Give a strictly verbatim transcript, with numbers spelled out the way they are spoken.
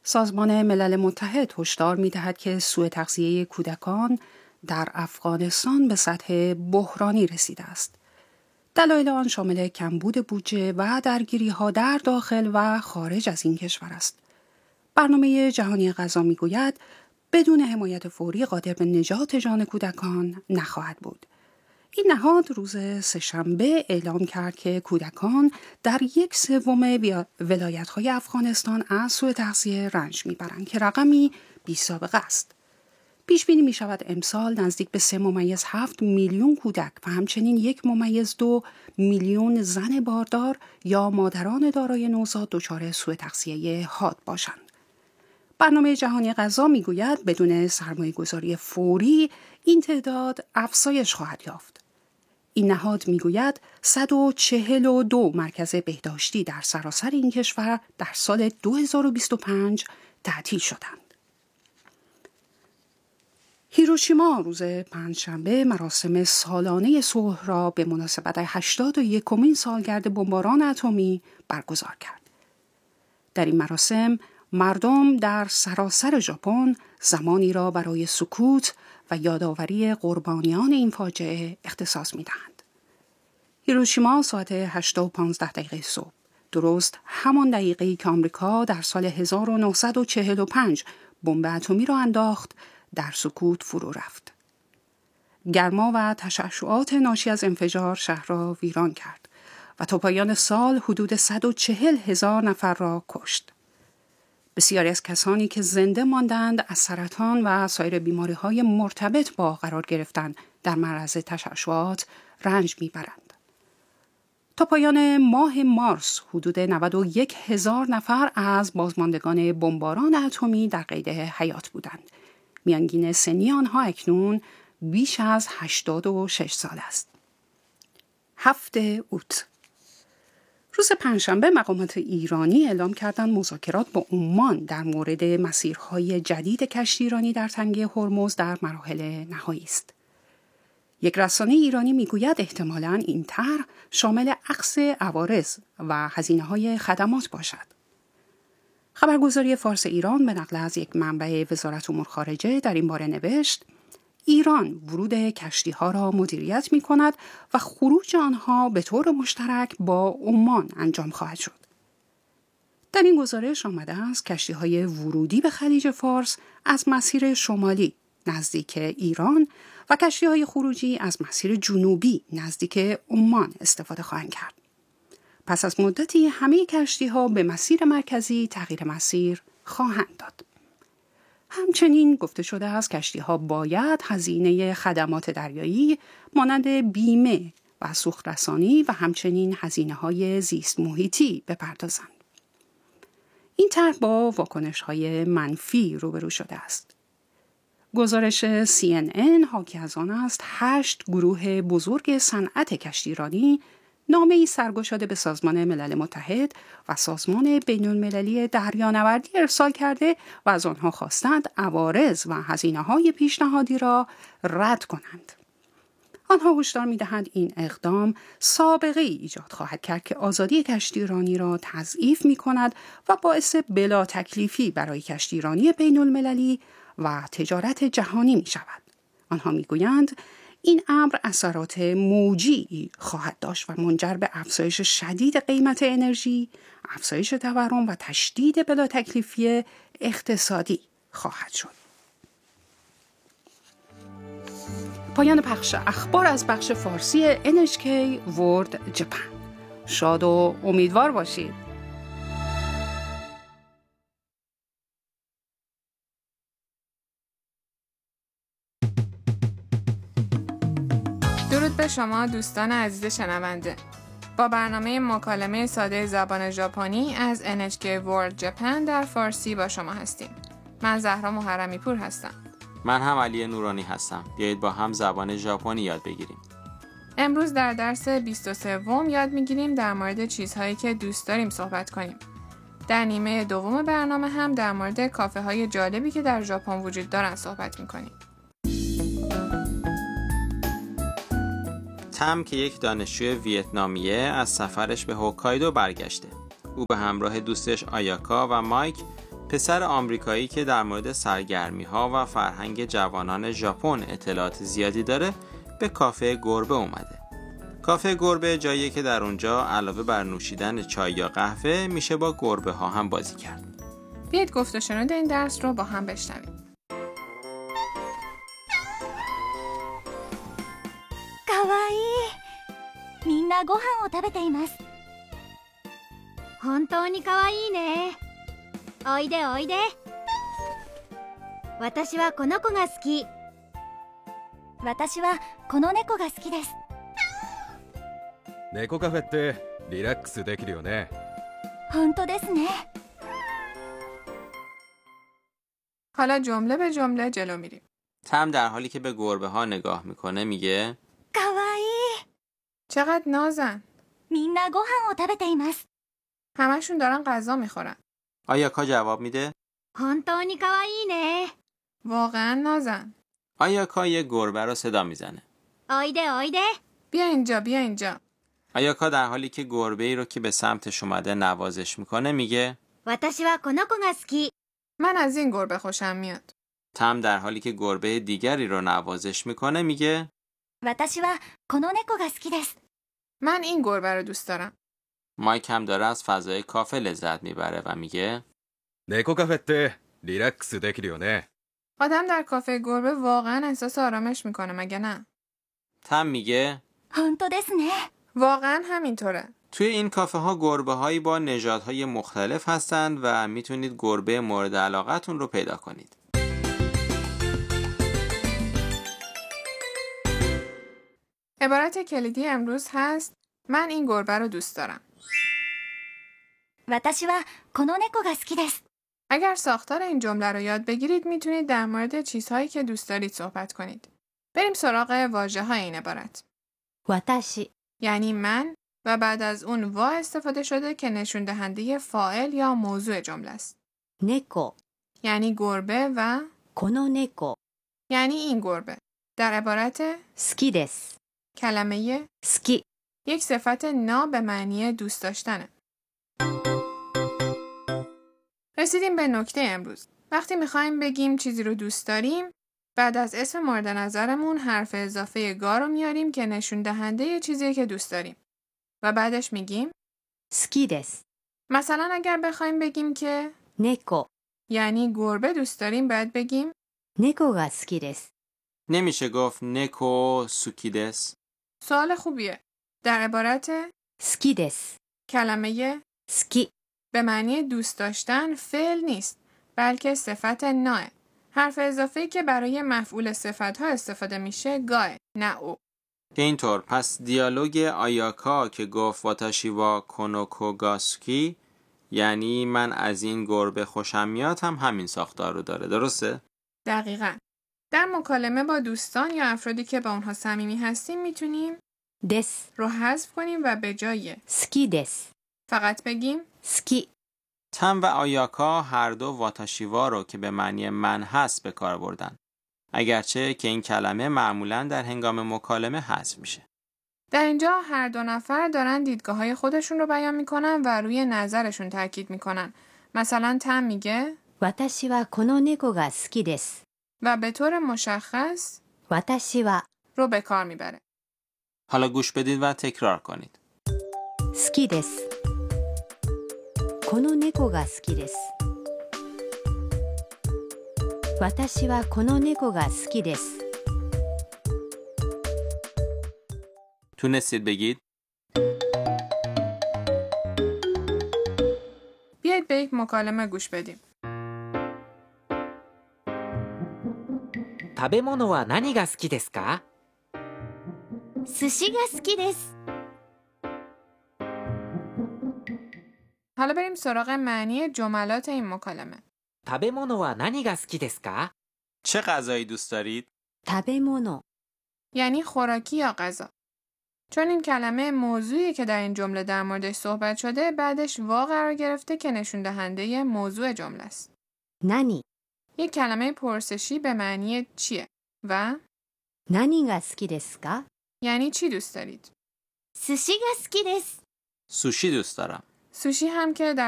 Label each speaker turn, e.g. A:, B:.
A: سازمان ملل متحد هشدار می‌دهد که سوء تغذیه کودکان در افغانستان به سطح بحرانی رسیده است. دلایل آن شامل کمبود بودجه و درگیری‌ها در داخل و خارج از این کشور است. برنامه جهانی غذا می‌گوید بدون حمایت فوری قادر به نجات جان کودکان نخواهد بود. این نهاد روز سه‌شنبه اعلام کرد که کودکان در یک سوم ولایت‌های افغانستان از سوء تغذیه رنج می‌برند که رقمی بی‌سابقه است. پیش بینی می شود امسال نزدیک به سه ممیز هفت میلیون کودک و همچنین یک ممیز دو میلیون زن باردار یا مادران دارای نوزاد دچار سوء تغذیه حاد باشند. برنامه جهانی غذا می گوید بدون سرمایه گذاری فوری این تعداد افزایش خواهد یافت. این نهاد می گوید صد و چهل و دو مرکز بهداشتی در سراسر این کشور در سال دو هزار و بیست و پنج تعطیل شدند. هیروشیما روز پنجشنبه مراسم سالانه صلح را به مناسبت هشتاد و یکمین سالگرد بمباران اتمی برگزار کرد. در این مراسم مردم در سراسر ژاپن زمانی را برای سکوت و یادآوری قربانیان این فاجعه اختصاص می‌دهند. هیروشیما ساعت هشت و پانزده دقیقه صبح، درست همان دقیقه‌ای که آمریکا در سال هزار و نهصد و چهل و پنج بمب اتمی را انداخت، در سکوت فرو رفت. گرما و تشعشعات ناشی از انفجار شهر را ویران کرد و تا پایان سال حدود صد و چهل هزار نفر را کشت. بسیاری از کسانی که زنده ماندند از سرطان و سایر بیماری‌های مرتبط با قرار گرفتن در معرض تشعشعات رنج می‌برند. تا پایان ماه مارس حدود نود و یک هزار نفر از بازماندگان بمباران اتمی در قید حیات بودند. میانگین سنی آنها اکنون بیش از هشتاد و شش سال است. هفته اوت روز پنجشنبه مقامات ایرانی اعلام کردند مذاکرات با عمان در مورد مسیرهای جدید کشتیرانی در تنگه هرمز در مراحل نهایی است. یک رسانه ایرانی میگوید احتمالاً این طرح شامل اخذ عوارض و هزینه‌های خدمات باشد. خبرگزاری فارس ایران به نقل از یک منبع وزارت امور خارجه در این باره نوشت ایران ورود کشتی‌ها را مدیریت می‌کند و خروج آنها به طور مشترک با عمان انجام خواهد شد. در این گزارش آمده است کشتی‌های ورودی به خلیج فارس از مسیر شمالی نزدیک ایران و کشتی‌های خروجی از مسیر جنوبی نزدیک عمان استفاده خواهند کرد. پس از مدتی همه کشتی‌ها به مسیر مرکزی تغییر مسیر خواهند داد. همچنین گفته شده است کشتی‌ها باید هزینه خدمات دریایی مانند بیمه و سوخت‌رسانی و همچنین هزینه‌های زیست محیطی بپردازند. این طرح با واکنش‌های منفی روبرو شده است. گزارش سی ان ان حاکی از آن است هشت گروه بزرگ صنعت کشتیرانی نامه‌ای سرگشاده به سازمان ملل متحد و سازمان بین‌المللی دریانوردی ارسال کرده و از آنها خواستند عوارض و هزینه‌های پیشنهادی را رد کنند. آنها هشدار می‌دهند این اقدام سابقه ای ایجاد خواهد کرد که آزادی کشتیرانی را تضعیف می‌کند و باعث بلا تکلیفی برای کشتیرانی بین‌المللی و تجارت جهانی می‌شود. آنها می‌گویند این امر اثرات موجی خواهد داشت و منجر به افزایش شدید قیمت انرژی، افزایش تورم و تشدید بلا تکلیفی اقتصادی خواهد شد. پایان پخش اخبار از بخش فارسی ان اچ کی World Japan. شاد و امیدوار باشید.
B: درود به شما دوستان عزیز شنونده. با برنامه مکالمه ساده زبان ژاپنی از ان اچ کی World Japan در فارسی با شما هستیم. من زهرا محرمی پور هستم.
C: من هم علی نورانی هستم. بیایید با هم زبان ژاپنی یاد بگیریم.
B: امروز در درس بیست و سه یاد میگیریم در مورد چیزهایی که دوست داریم صحبت کنیم. در نیمه دوم برنامه هم در مورد کافه های جالبی که در ژاپن وجود دارن صحبت میکنیم.
C: تم که یک دانشجوی ویتنامیه از سفرش به هوکایدو برگشته. او به همراه دوستش آیاکا و مایک پسر آمریکایی که در مورد سرگرمی ها و فرهنگ جوانان ژاپن اطلاعات زیادی داره به کافه گربه اومده. کافه گربه جاییه که در اونجا علاوه بر نوشیدن چای یا قهوه میشه با گربه ها هم بازی کرد.
B: بیاید گفت و شنود این درس رو با هم بشنویم.
D: かわいい。みんなご飯を食べています。本当にかわいいね。おいでおいで。私はこの子が好き。私はこの猫が好きです。
E: 猫カフェってリラックスできるよね。
D: 本当ですね。
B: حالا جمله به جمله جلو میریم.
C: تم در حالی که به گربه ها نگاه میکنه میگه
D: かわいい。
B: چقدر نازن.
D: みんなご飯を食べています。
B: همشون دارن غذا میخورن.
C: آیاکا جواب میده
D: 本当にかわいいね。
B: واقعا نازن.
C: آیاکا یه گربه رو صدا میزنه.
D: おいでおいで。
B: بیا اینجا بیا اینجا.
C: آیاکا در حالی که گربه ای رو که به سمتش اومده نوازش میکنه میگه
D: 私はこの子が好き。
B: من از این گربه خوشم میاد.
C: تم در حالی که گربه دیگری رو نوازش میکنه میگه
D: 私はこの猫が好きです。
B: من این گربه رو دوست دارم.
C: مایک هم داره از فضای کافه لذت میبره و میگه
E: 猫カフェってリラックスできるよね。
B: آدم در کافه گربه واقعا احساس آرامش میکنه مگه نه؟
C: تم میگه
D: 本当ですね。
B: واقعا همینطوره.
C: توی این کافه ها گربه هایی با نژادهای مختلف هستند و میتونید گربه مورد علاقتون رو پیدا کنید.
B: عبارت کلیدی امروز هست من این گربه رو دوست دارم.
D: 私はこの猫が好きです。
B: اگر ساختار این جمله رو یاد بگیرید میتونید در مورد چیزهایی که دوست دارید صحبت کنید. بریم سراغ واژه های این عبارت.
D: 私
B: یعنی من و بعد از اون وا استفاده شده که نشون دهنده فاعل یا موضوع جمله است.
D: 猫
B: یعنی گربه و
D: この猫
B: یعنی این گربه. در عبارت
D: 好きです。
B: کلمه
D: 好き
B: یک صفت نا به معنی دوست داشتنه. رسیدیم به نکته امروز. وقتی میخوایم بگیم چیزی رو دوست داریم، بعد از اسم مورد نظرمون حرف اضافه گا رو میاریم که نشون دهنده چیزی که دوست داریم. و بعدش میگیم
D: 好きです。
B: مثلا اگر بخوایم بگیم که
D: 猫
B: یعنی گربه دوست داریم، باید بگیم
D: 猫が好きです。
C: نمیشه گفت نکو سوکیدس.
B: سوال خوبیه. در عبارت
D: 好きです。
B: کلمه
D: 好き
B: به معنی دوست داشتن فعل نیست، بلکه صفت ناه. حرف اضافه‌ای که برای مفعول صفت‌ها استفاده میشه گاه، نه او.
C: اینطور پس دیالوگ آیاکا که گفت واتاشی وا کونوکو گاسوکی یعنی من از این گربه خوشم میاد هم همین ساختار رو داره، درسته؟
B: دقیقاً. در مکالمه با دوستان یا افرادی که با اونها صمیمی هستیم میتونیم
D: です。
B: رو حذف کنیم و به جای
D: 好きです。
B: فقط بگیم
D: 好き
C: تم و آیاکا هر دو واتاشیوا رو که به معنی من هست به کار بردن. اگرچه که این کلمه معمولاً در هنگام مکالمه حذف میشه.
B: در اینجا هر دو نفر دارن دیدگاه‌های خودشون رو بیان میکنن و روی نظرشون تاکید میکنن. مثلا تم میگه
D: 私はこの猫が好きです。
B: و به طور مشخص
D: 私は
B: رو به کار میبره.
C: حالا گوش بدید و تکرار کنید.
D: 好きです。この猫が好きです。私はこの猫が好きです。
C: تونستید بگید؟
B: بیایید به یک مکالمه گوش بدیم.
F: 食べ物は何が好きですか？
D: 寿司が好きです。
B: حالا بریم سراغ معنی جملات این مکالمه.
F: 食べ物は何が好きですか？
C: چه غذایی دوست دارید؟
D: 食べ物
B: یعنی خوراکی یا غذا. چون این کلمه موضوعی که در این جمله در موردش صحبت شده بعدش وا قرار گرفته که نشون دهنده موضوع جمله است.
D: 何
B: یک کلمه پرسشی به معنی چیه و
D: 何が好きですか
B: یعنی چی دوست دارید.
D: 寿司が好きです。
C: سوشی دوست دارم.
B: سوشی هم که در